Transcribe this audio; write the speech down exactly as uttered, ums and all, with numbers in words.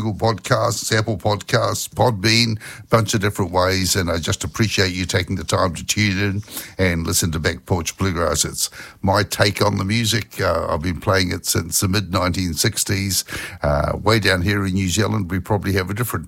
Google Podcasts, Apple Podcasts, Podbean, a bunch of different ways, and I just appreciate you taking the time to tune in and listen to Back Porch Bluegrass. It's my take on the music. Uh, I've been playing it since the mid nineteen sixties. Uh, way down here in New Zealand, we probably have a different